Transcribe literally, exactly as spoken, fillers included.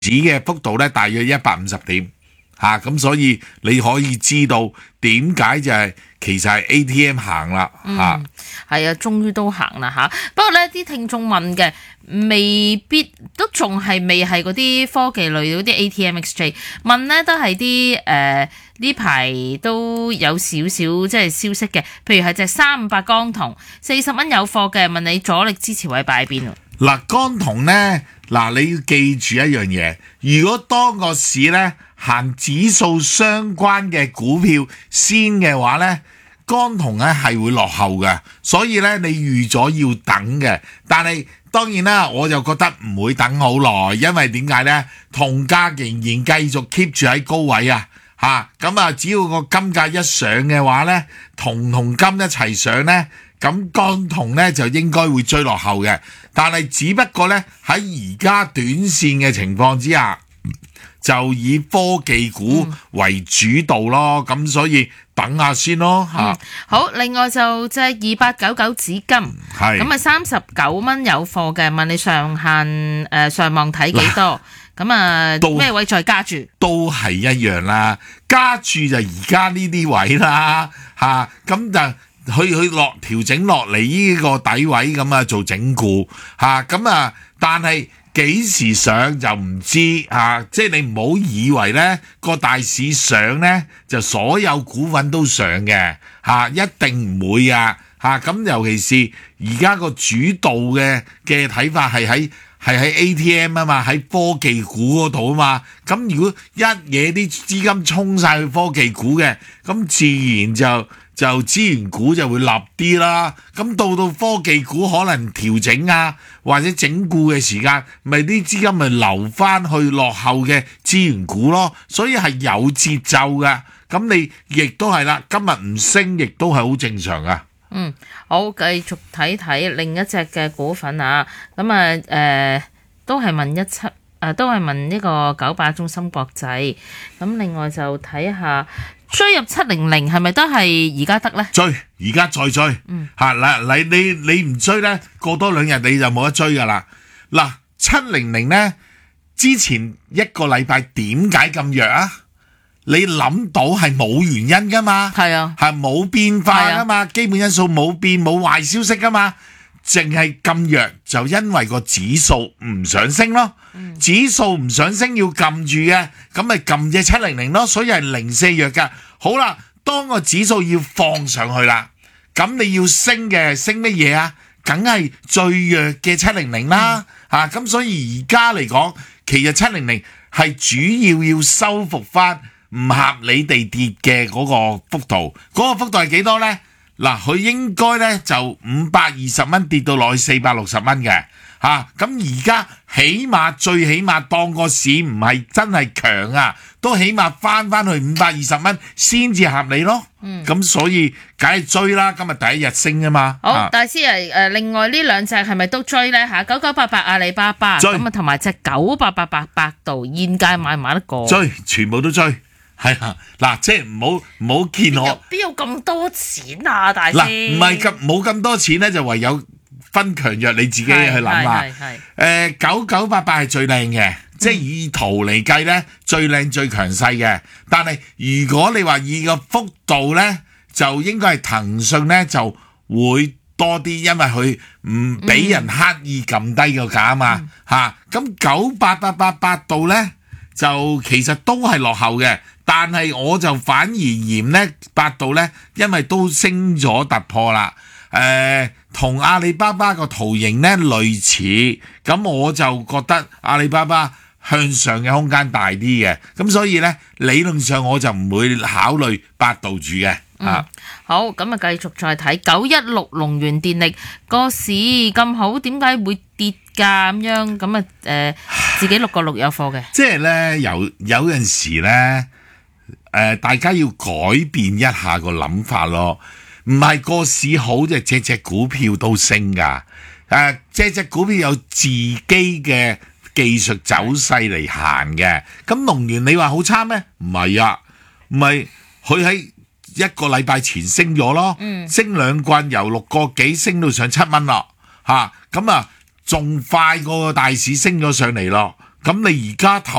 嘅幅度咧，大約一百五十點嚇，咁、啊、所以你可以知道點解就係、是、其實係 A T M 行啦嚇。 嗯，係啊，終於都行啦嚇。不過咧，啲聽眾問嘅未必都仲係未係嗰啲科技類嗰啲 A T M X J 問咧，都係啲誒呢排都有少少即係消息嘅，譬如係隻三五八江銅四十蚊有貨嘅，問你阻力支持位擺喺邊啊？ 嗱，江銅咧，嗱你要記住一樣嘢，如果當個市咧行指數相關嘅股票先嘅話咧，江銅咧係會落後嘅，所以咧你預咗要等嘅。但係當然啦，我就覺得唔會等好耐，因為點解咧？銅價仍然繼續 keep 住喺高位啊！嚇咁啊，只要個金價一上嘅話咧，銅同金一齊上咧。咁江銅咧就應該會追落後嘅，但係只不過咧喺而家短線嘅情況之下，就以科技股為主導咯，咁、嗯、所以等下先咯嚇、嗯。 好，另外就即係二八九九紫金，咁啊三十九蚊有貨嘅，問你上限誒、呃、上望睇幾多？咁啊咩位再加注？ 都係一樣啦，加注就而家呢啲位啦嚇，咁、啊、就。去去落調整落嚟呢個底位咁啊做整固嚇咁啊，但係幾時上就唔知嚇、啊，即係你唔好以為咧個大市上咧就所有股份都上嘅嚇、啊，一定唔會啊嚇咁，尤其是而家個主導嘅嘅睇法係喺係喺 A T M 啊嘛，喺科技股嗰度啊嘛，咁如果一嘢啲資金衝晒去科技股嘅，咁自然就就資源股就會立啲啦，咁到到科技股可能調整啊，或者整固嘅時間，咪啲資金咪流翻去落後嘅資源股咯，所以係有節奏㗎。咁你亦都係啦，今日唔升亦都係好正常㗎。 嗯，好，繼續睇睇另一隻嘅股份啊，咁啊誒都係問一七。誒都係問呢個九八中芯國際，咁另外就睇下追入七零零係咪都係而家得呢？ 追，而家再追， 嗯嚇嗱你你你唔追呢，過多兩日你就冇得追噶啦。嗱七零零呢，之前一個禮拜點解咁弱啊？你諗到係冇原因噶嘛？係啊，係冇變化噶嘛，基本因素冇變，冇壞消息噶嘛。淨係咁弱就因為個指數唔上升咯，嗯、指數唔上升要撳住嘅，咁咪撳隻七零零咯，所以係零四弱噶。好啦，當個指數要放上去啦，咁你要升嘅升乜嘢啊？梗係最弱嘅七零零啦，吓咁、嗯啊、所以而家嚟講，其實七零零係主要要收復翻唔合理地跌嘅嗰個幅度，嗰、嗰個幅度係幾多呢？嗱，佢應該咧就五百二十蚊跌到落去四百六十蚊嘅嚇，咁而家起碼最起碼當個市唔係真係強啊，都起碼翻翻去五百二十蚊先至合理咯。嗯，咁所以梗係追啦，今日第一日升啊嘛。 好，啊、大師啊，誒，另外呢兩隻係咪都追咧嚇？九九八八阿里巴巴，咁啊同埋隻九八八八百度，現價買唔買得過？ 追，全部都追。係啊，嗱，即係唔好唔好見我邊有咁多錢啊，大師？ 嗱，唔係咁冇咁多錢咧，就唯有分強弱，你自己去諗啦。誒，九九八八係最靚嘅，嗯、即係以圖嚟計咧，最靚最強勢嘅。但係如果你話以個幅度咧，就應該係騰訊咧就會多啲，因為佢唔俾人刻意撳低個價啊嘛嚇。咁九八八八百度咧，就其實都係落後嘅。但係我就反而嫌咧，百度咧，因為都升咗突破啦，誒、呃，同阿里巴巴個圖形咧類似，咁我就覺得阿里巴巴向上嘅空間大啲嘅，咁所以咧理論上我就唔會考慮百度住嘅。 嗯、啊，好，咁啊繼續再睇九一六龍源電力個市咁好，點解會跌㗎咁樣？咁啊誒，自己六個六有貨嘅， 即係咧有有陣時咧。誒、呃，大家要改變一下個諗法咯，唔係個市好就隻隻股票都升噶，誒、呃，隻隻股票有自己嘅技術走勢嚟行嘅。咁龍源你話好差咩？唔係啊，唔係佢喺一個禮拜前升咗咯，嗯、升兩棍由六個幾升到上七蚊咯，吓咁啊，仲快過個大市升咗上嚟咯。咁你而家投